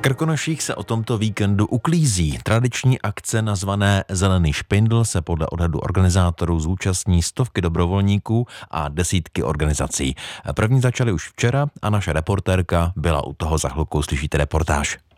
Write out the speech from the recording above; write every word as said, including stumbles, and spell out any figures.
Krkonoších se o tomto víkendu uklízí. Tradiční akce nazvané Zelený špindl se podle odhadu organizátorů zúčastní stovky dobrovolníků a desítky organizací. První začaly už včera a naše reportérka byla u toho. Za chvilku slyšíte reportáž.